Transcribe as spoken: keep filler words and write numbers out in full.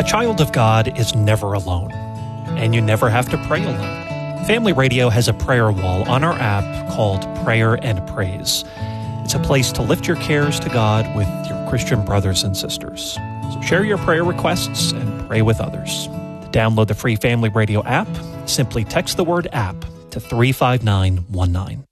A child of God is never alone, and you never have to pray alone. Family Radio has a prayer wall on our app called Prayer and Praise. It's a place to lift your cares to God with your Christian brothers and sisters. So share your prayer requests and pray with others. To download the free Family Radio app, simply text the word app to three five nine one nine.